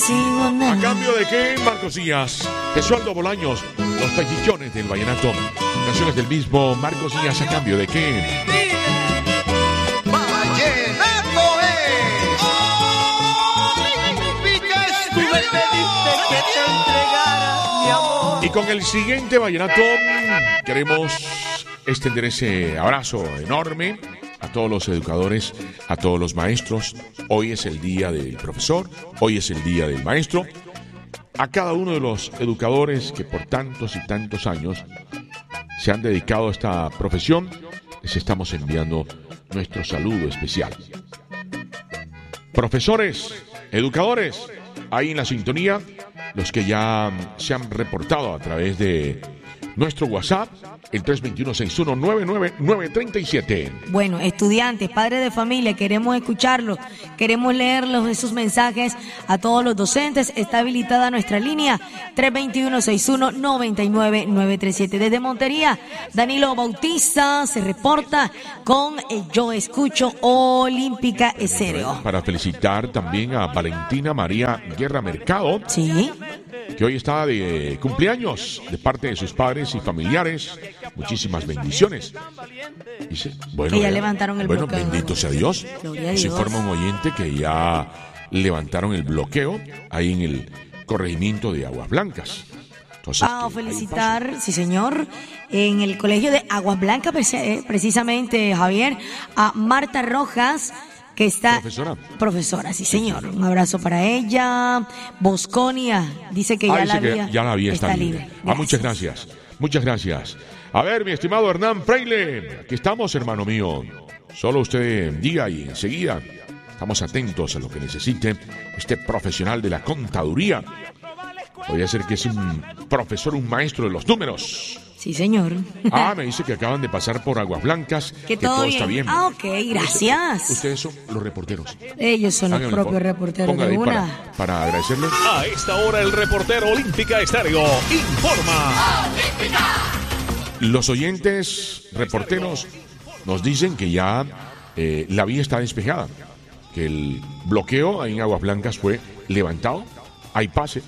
¿A cambio de qué, Marcos Díaz? Gesualdo Bolaños, los pechichones del vallenato. Canciones del mismo Marcos Díaz, ¿a cambio de qué? ¡Vallenato es! Tú me pediste que te entregara mi amor. Y con el siguiente vallenato queremos extender ese abrazo enorme a todos los educadores, a todos los maestros. Hoy es el día del profesor, hoy es el día del maestro. A cada uno de los educadores que por tantos y tantos años se han dedicado a esta profesión, les estamos enviando nuestro saludo especial. Profesores, educadores, ahí en la sintonía, los que ya se han reportado a través de nuestro WhatsApp, el 321-6199937. Bueno, estudiantes, padres de familia, queremos escucharlos, queremos leerlos, esos mensajes a todos los docentes. Está habilitada nuestra línea 321-6199937. Desde Montería, Danilo Bautista se reporta con Yo Escucho Olímpica Estéreo. Para felicitar también a Valentina María Guerra Mercado, sí, que hoy está de cumpleaños de parte de sus padres y familiares. Muchísimas bendiciones. Dice, bueno, que ya levantaron el bloqueo. Bueno, bendito sea Dios. Nos informa un oyente que ya levantaron el bloqueo ahí en el corregimiento de Aguas Blancas. Entonces, felicitar, sí señor, en el colegio de Aguas Blancas, precisamente, Javier, a Marta Rojas, que está profesora, sí señor. Un abrazo para ella. Bosconia dice que ya la había, está libre. Muchas gracias. Muchas gracias. A ver, mi estimado Hernán Freile, aquí estamos, hermano mío. Solo usted diga y enseguida estamos atentos a lo que necesite este profesional de la contaduría. Podría ser que es un profesor, un maestro de los números. Sí, señor. Me dice que acaban de pasar por Aguas Blancas, que todo está bien. Ok, gracias. Ustedes son los reporteros. Ellos son los propios reporteros de una. Para agradecerles. A esta hora el reportero Olímpica Estéreo informa. ¡Olímpica! Los oyentes reporteros nos dicen que ya la vía está despejada, que el bloqueo ahí en Aguas Blancas fue levantado, hay pase.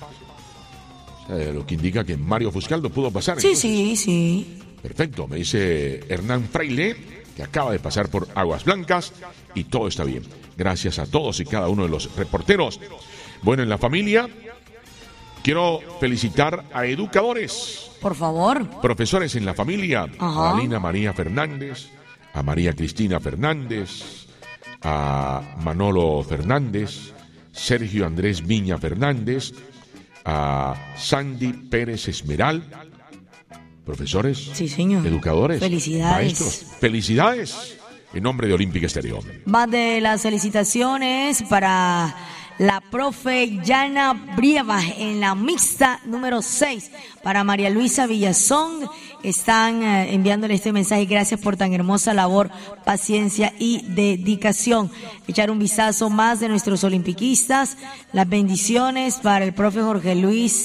Lo que indica que Mario Fuscaldo pudo pasar. Sí. Perfecto, me dice Hernán Freile, que acaba de pasar por Aguas Blancas y todo está bien. Gracias a todos y cada uno de los reporteros. Bueno, en la familia, quiero felicitar a educadores. Por favor. Profesores en la familia. A Alina María Fernández, a María Cristina Fernández, a Manolo Fernández, Sergio Andrés Viña Fernández, a Sandy Pérez Esmeral. Profesores, sí, señor. Educadores, felicidades, maestros, felicidades en nombre de Olímpica Estéreo. Más de las felicitaciones para la profe Yana Brieva en la mixta número 6, para María Luisa Villazón. Están enviándole este mensaje: gracias por tan hermosa labor, paciencia y dedicación. Echar un vistazo más de nuestros olimpiquistas. Las bendiciones para el profe Jorge Luis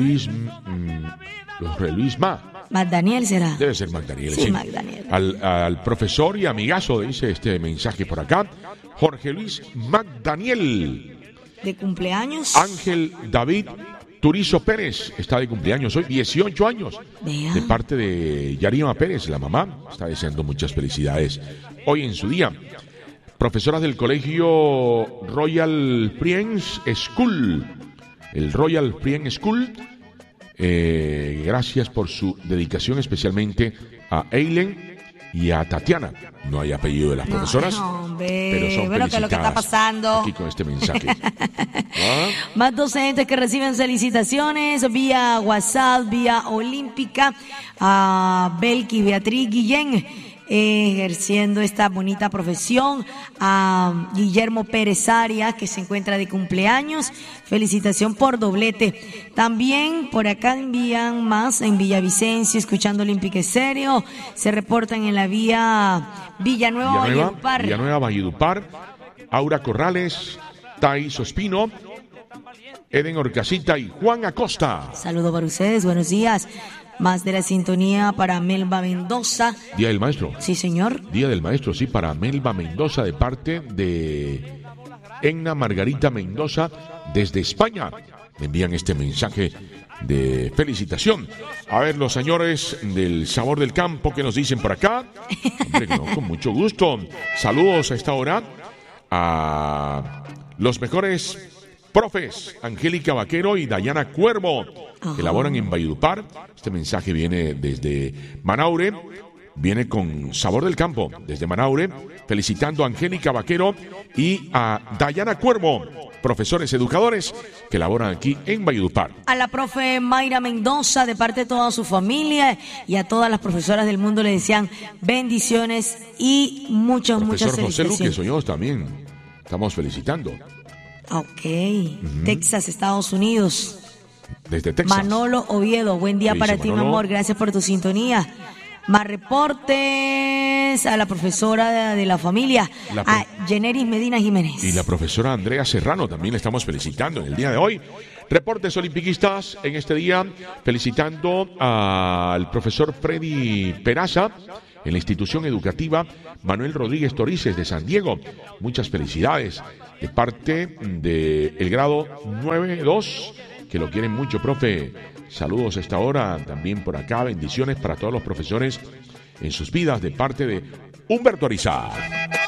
Magdaniel será. Debe ser Magdaniel. Sí, Magdaniel. Al profesor y amigazo, dice este mensaje por acá, Jorge Luis Magdaniel. De cumpleaños. Ángel David Turizo Pérez está de cumpleaños hoy, 18 años. Vea. De parte de Yarima Pérez, la mamá, está deseando muchas felicidades hoy en su día. Profesoras del colegio Royal Friends School, el Royal Friends School, gracias por su dedicación, especialmente a Eileen y a Tatiana. No hay apellido de las profesoras, pero son bueno, que es lo que está pasando aquí con este mensaje. Más docentes que reciben felicitaciones vía WhatsApp, vía Olímpica, a Belki Beatriz Guillén, ejerciendo esta bonita profesión, a Guillermo Pérez Arias, que se encuentra de cumpleaños, felicitación por doblete. También por acá envían más en Villavicencio, escuchando Olímpica Estéreo, se reportan en la vía Villanueva Valledupar, Aura Corrales, Thais Ospino, Eden Orcasita y Juan Acosta. Saludo para ustedes, buenos días. Más de la sintonía para Melba Mendoza. Día del Maestro. Sí, señor. Día del Maestro, sí, para Melba Mendoza, de parte de Enna Margarita Mendoza desde España. Me envían este mensaje de felicitación. A ver, los señores del Sabor del Campo, ¿qué nos dicen por acá? Hombre, no, con mucho gusto. Saludos a esta hora a los mejores profes, Angélica Vaquero y Dayana Cuervo, que laboran en Valledupar. Este mensaje viene desde Manaure, viene con Sabor del Campo, desde Manaure, felicitando a Angélica Vaquero y a Dayana Cuervo, profesores educadores que laboran aquí en Valledupar. A la profe Mayra Mendoza, de parte de toda su familia, y a todas las profesoras del mundo le desean bendiciones y muchas Profesor José felicitaciones. Luque Soñós también estamos felicitando. Ok, Texas, Estados Unidos. Desde Texas. Manolo Oviedo, buen día ¿Qué para dice ti, mi Manolo? amor, gracias por tu sintonía. Más reportes a la profesora de la familia, a Yeneris Medina Jiménez. Y la profesora Andrea Serrano también le estamos felicitando en el día de hoy. Reportes olimpiquistas en este día, felicitando al profesor Freddy Peraza en la institución educativa Manuel Rodríguez Torices de San Diego. Muchas felicidades de parte del grado 9-2, que lo quieren mucho, profe. Saludos a esta hora, también por acá, bendiciones para todos los profesores en sus vidas de parte de Humberto Arizar.